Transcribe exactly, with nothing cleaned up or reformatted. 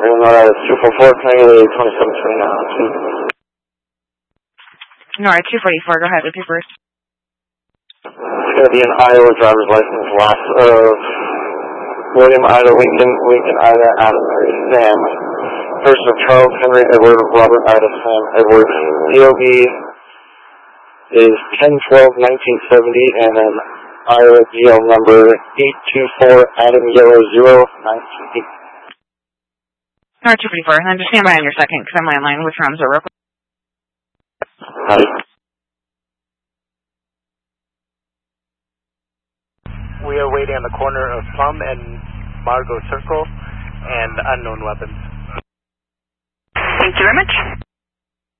And uh, two four four, Tango twenty-seven twenty-nine. Alright, two forty-four, go ahead with your first. It's going to be an Iowa driver's license loss of William Ida Lincoln, Lincoln Ida Adam Mary Sam. First of Charles Henry Edward Robert Ida Sam Edward. D O B is ten twelve nineteen seventy, and then Iowa D L number eight two four Adam Yellow zero nineteen eight. Alright, two forty-four, and then just stand by on your second, because I'm landline with Ramzo real quick. Hi. We are waiting on the corner of Plum and Margot Circle and unknown weapons. Thank you very much.